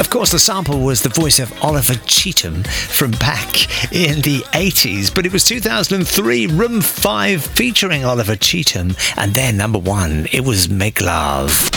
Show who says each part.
Speaker 1: Of course, the sample was the voice of Oliver Cheetham from back in the 80s, but it was 2003, Room 5 featuring Oliver Cheetham, and their number one, it was Make Love.